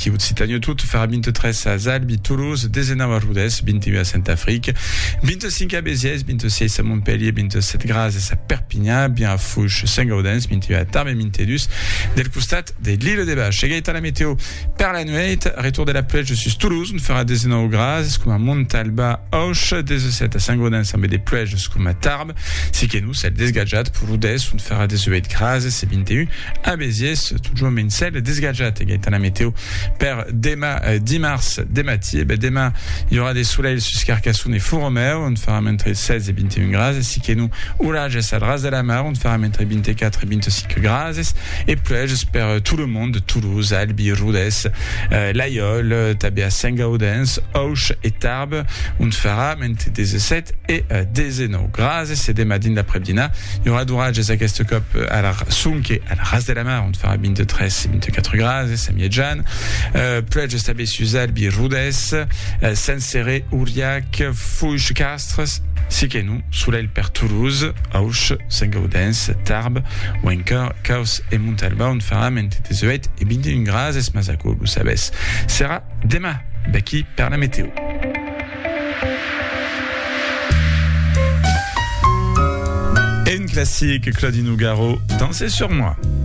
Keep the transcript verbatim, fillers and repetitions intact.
qui Occitanie tout fera vingt-trois à Zalbi, Toulouse, dix-neuf à Rodez, vingt-huit à Saint-Afrique, vingt-cinq à Béziers, vingt-six à Montpellier, vingt-sept Grases à Perpignan, bien à Fouche, Saint-Gaudens, vingt-huit à Tarbes et vingt-deux del Costat de l'île des Baches. Et à la météo per la nuit, retour de la plage de Sus Toulouse, on fera dix-neuf à Grases, comme à Montalba, Auch, dix-sept à Saint-Gaudens, on met des plages comme à Tarbes, si que nous, celle des Gadjat, pour Rodez, on fera dix-huit Grases, c'est vingt-et-un à Béziers, toujours mais une selle des Gadjat. Et à la météo per demain, dix mars, demati, et ben demain, il y aura des soleils sur Carcassonne et Fouromeur, on fera entre seize et vingt-et-un Grases, si que nous, Oulage et Sadras de la Mar, on fera entre vingt-quatre et vingt-cinq Grases, et plage, j'espère tout le monde, Toulouse, Albi, Rodez, euh, Layol, Tabia, Saint-Gaudens, Auch et Tarbes, on fera entre dix-sept et dix-neuf Grases, c'est des matins d'après-dîner, il y aura d'orage et Zakestecop à la Sunk et à la Ras de la Mar, on fera vingt-trois et vingt-quatre Grases, Samiejan, euh, plage, Stabé, Albi, Rodez, euh, Saint-Céré, Ouriac, Fouche, Castres, si que nous, Soleil per Toulouse, Auch, Saint-Gaudens, Tarbes, Wenker, Caos et Montalba, on fera entre dix-huit et vingt-et-un Grases, Mazaco, vous savez, sera demain, Baki per la météo. Et une classique, Claudine Nougaro, Dansez sur moi.